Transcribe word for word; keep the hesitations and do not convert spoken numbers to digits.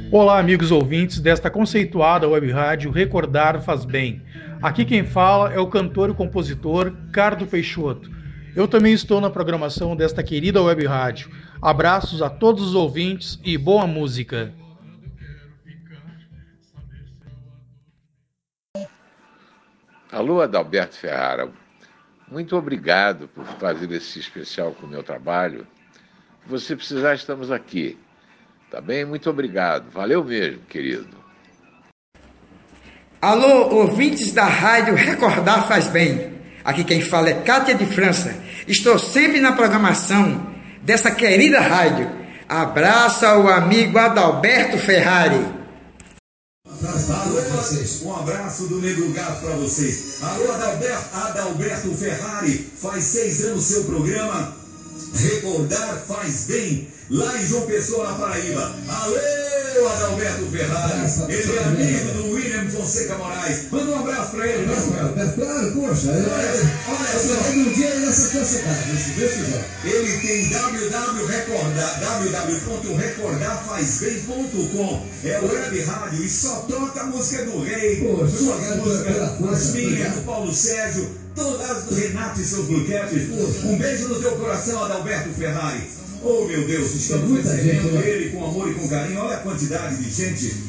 Olá, amigos ouvintes desta conceituada web rádio Recordar Faz Bem. Aqui quem fala é o cantor e compositor Cardo Peixoto. Eu também estou na programação desta querida web rádio. Abraços a todos os ouvintes e boa música. Alô, Adalberto Ferrara. Muito obrigado por fazer esse especial com o meu trabalho. Se você precisar, estamos aqui. Tá bem? Muito obrigado. Valeu mesmo, querido. Alô, ouvintes da rádio Recordar Faz Bem. Aqui quem fala é Cátia de França. Estou sempre na programação dessa querida rádio. Abraço ao amigo Adalberto Ferrari. Alô, um abraço do Negro Gato para vocês. Alô, Adalberto, Adalberto Ferrari. Faz seis anos seu programa Recordar Faz Bem, lá em João Pessoa, na Paraíba. Alô, Adalberto Ferrari. Ele é amigo do William Fonseca Moraes. Manda um abraço para ele, né? Claro, poxa. Olha só. Um dia nessa tua cidade, se Deus quiser. Ele tem w w w ponto recordar faz bem ponto com. É web rádio e só toca a música do Rei. Poxa, suas músicas, as minhas, do Paulo Sérgio, todas do Renato e seus Bluecaps. Um beijo no teu coração, Adalberto Ferrari. Oh, meu Deus, estamos recebendo ele com amor e com carinho. Olha a quantidade de gente